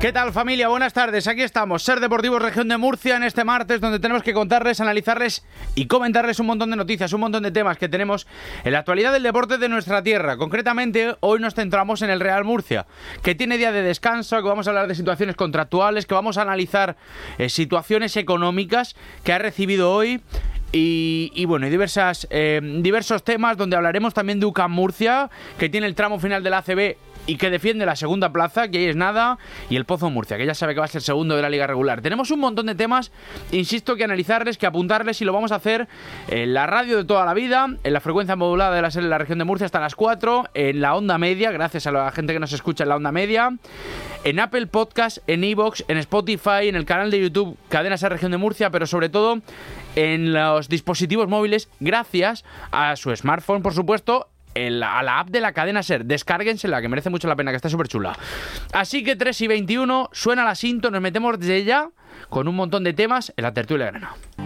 ¿Qué tal, familia? Buenas tardes, aquí estamos, Ser Deportivo Región de Murcia, en este martes donde tenemos que contarles, analizarles y comentarles un montón de noticias, un montón de temas que tenemos en la actualidad del deporte de nuestra tierra. Concretamente, hoy nos centramos en el Real Murcia, que tiene día de descanso, que vamos a hablar de situaciones contractuales, que vamos a analizar situaciones económicas que ha recibido hoy. Y bueno, y diversos temas donde hablaremos también de UCAM Murcia, que tiene el tramo final del ACB y que defiende la segunda plaza, que ahí es nada, y el Pozo Murcia, que ya sabe que va a ser segundo de la liga regular. Tenemos un montón de temas, insisto, que analizarles, que apuntarles, y lo vamos a hacer en la radio de toda la vida, en la frecuencia modulada de la SER de la Región de Murcia hasta las 4, en la onda media, gracias a la gente que nos escucha en la onda media, en Apple Podcast, en iVoox, en Spotify, en el canal de YouTube Cadena SER Región de Murcia, pero sobre todo en los dispositivos móviles, gracias a su smartphone, por supuesto, a la app de la cadena SER. Descárguensela, que merece mucho la pena, que está súper chula. Así que 3:21, suena la cinta, nos metemos desde ya con un montón de temas en la tertulia de Grana.